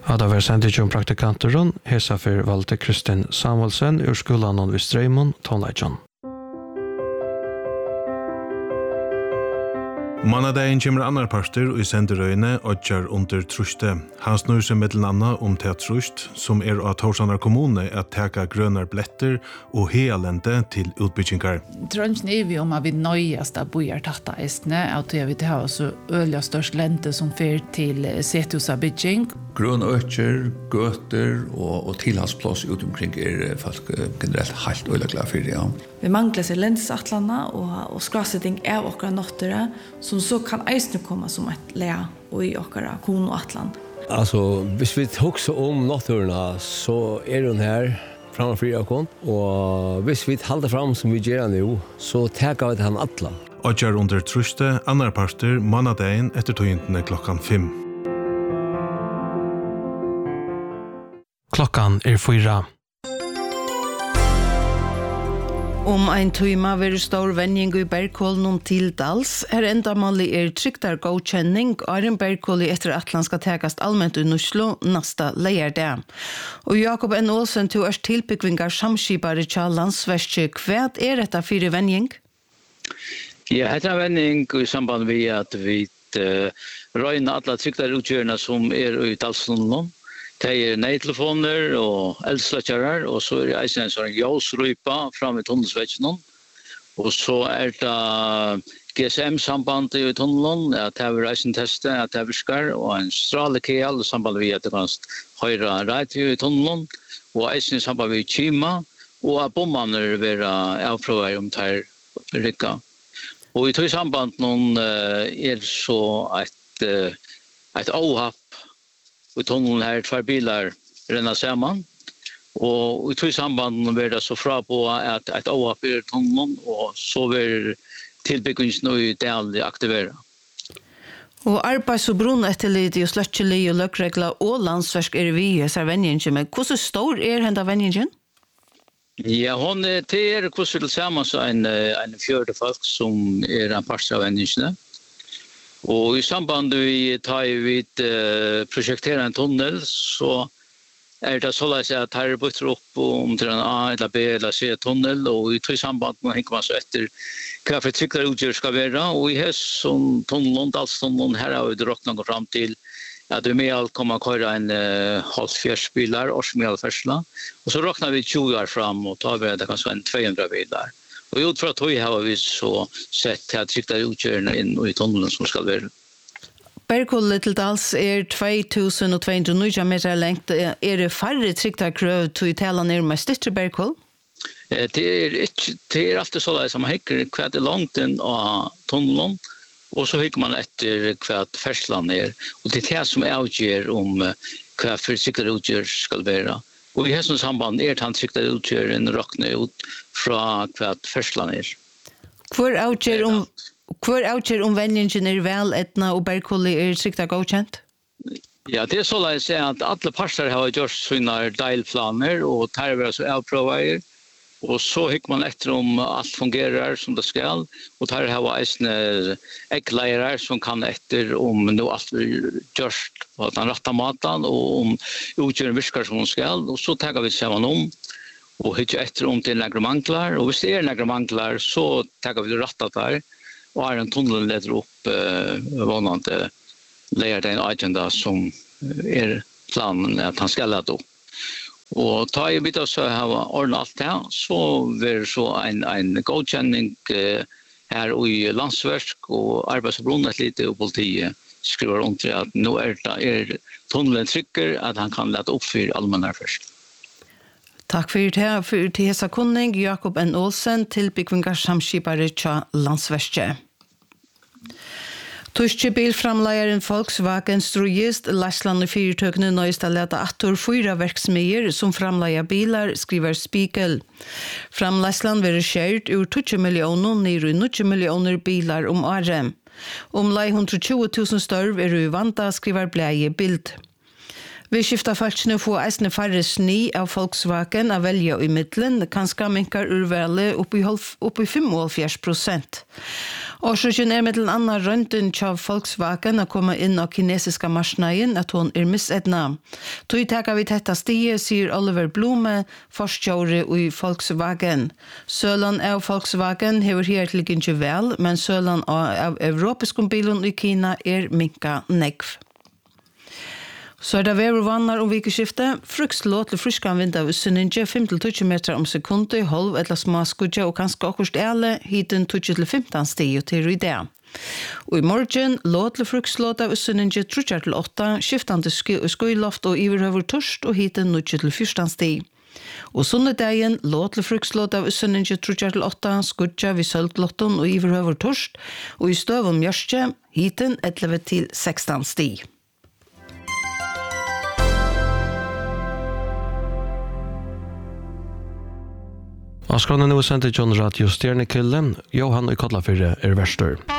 Ja, det var sendt ikke om praktikanter, hesa for valgte Kristin Samuelsen ur skolan og Streimon Tonleitjon. Mannadagen kommer andre parter og i senderøyene odjar under truste. Han snur seg med anna om teatrust, som av Torsanar kommune at teka grønner bletter og healende til utbyggingar. Trønsen vi om at vi nøyast av bojar tatta eisne, at vi har så øyla størst lente som fer til sethusa bygging. Grøn økjer, gøter og tilhalsplass ut omkring folk generelt helt øyla glad for det, ja. Vi mangler seg lensatlarna og skrasetting av okkara nottere, som så kan eisne komme som et lea og i okkara kon og atlan. Altså, hvis vi hugser om notterna, så hun her framfor okon, og hvis vi halder fram som vi gjør nå, så teker vi til han atla. Odjar under truste, andre parter, mannadagen etter tøyntene 5:00. Klokkan 4. Om ein tøyma ver stor venjing i Bergkollen til Dals, endamålet trygtar godkjenning, Arin Bergkoll etter Atlant skal tekast allment i Oslo nasta leierdag. Og Jakob N. Olsen til tilbyggvingar samskipare tja landsverste, hva dette for venjing? Ja, dette venjing i samband med at vi røyner alle trygtar utgjørende som i Dalsland. Det nøytelefoner og eldslatjarer, og så det en sånn ljøsrypa fram i tunnelsvetsjen. Og så det GSM-samband i tunnelen, at det er reisentestet, at det virker, og en stralekeel, samband med at det kan høyre radio i tunnelen, og eisen samband med Kima, og at bommene vil avprøve om det rikka. Og i tog samband noen så et avhapp i tunnelen her, 2 bilar renner sammen. Og i tog samband blir det så fra på at et avhapp i tunnelen, og så blir tilbyggingen i del aktiveret. Og arbeids- og brunetterlit og sløttelig og løkregler og landsverk vi i venjingen, men hvordan stor henne venjingen? Ja, hon till kurser tillsammans en fjärde folk som en part av venjingene. Og i samband vi tar vi projektera en tunnel, så det så att här byter upp om till en A eller B eller C tunnel, och i samband med henker man så efter hva for tryklar utgjør skal være, og i høst som tunnelen, Dalstunnelen, her har vi råknet gå fram til at vi med alt kommer køyre en halvfjers bilar, årsmedelfersla, og så råkner vi 20 år fram og tar vi det kanskje en 200 bilar. Og ut fra tog har vi så sett at tryklar utgjørende inn i tunnelen som skal være. Bergkollen til Dals 2200 meter lengt. Det færre tryktarkrøv til tala ned med styrre Bergkoll? Det alltid så som man hikker hva langt inn av tunnelen, og så hikker man etter hva ferslan og det det som avgjør om hva for tryktar utgjør skal være. Og i høstens samband han tryktar utgjør en råkne ut fra hva ferslan Hvor avgjør om venjingen vel etna og Bergkollen trykta godkjent? Ja, det så la jeg si at alle parter har gjort sine delplaner, og tar vi altså avprøver, og så hikker man etter om alt fungerer som det skal, og tar vi eisne eggleirer som kan etter om nå alt blir gjort på den rette maten, og om utgjøren virker som det skal, og så tar vi sammen om, og hikker etter om det er mangler, og hvis det er mangler, så tar vi det rettet der, og en tunnel leder opp vannet leier den agenda som planen at han skal lede opp. Og ta i bit av så har ordnet alt det, så blir så en godkjenning her i landsverk og arbeids- og brunetterlit og politiet skriver om til at nå tunnelen trykker at han kan lede opp for allmenne først. Takk for det. For til hesa kunning, Jakob N. Olsen, tilbyggvingar samskipare tja landsverste. Tyske bilframleieren Volkswagen strujist Leisland i fyrtøkene nøyest å lete atter 4 verksmeier som framleier bilar, skriver Spiegel. Framleisland vil skjert ur 20 millioner ned i 90 millioner bilar om året. Omlai 120 000 størv i vanta, skriver Bleie Bild. Vi skiftar falskene få eisne færre sni av Volkswagen av velja i middelen, kanskje minkar urværlig oppi 45%. Årsøkjen med til anna røntgen av Volkswagen å komme inn av kinesiska marsnaden at hun missedna. Tog takker vi dette stiget, sier Oliver Blume, forskjøret i Volkswagen. Sølan av Volkswagen hever helt ikke vel, men sølan av europeiske bilen i Kina minka negv. Så det vær og vannar vikeskiftet. Frukslåt til fryskan vind av Sunninge 5-20 meter sekunder, halv eller smaskudja og kanskje akkurat ele, hiten 20-15 stig til i det. Og i morgen, låt til frukslåt av Sunninge 3-8, skiftande skoiloft og iverhøver torst og hiten 20-14 stig. Og sunnedagen, låt til frukslåt av Sunninge 3-8, skudja vid sølglotton og iverhøver torst, og i støv om mjørste, hiten 11-16 stig. Askronen er sendt til John Radio Stjernekillen, Johan og Kollafyrre verster.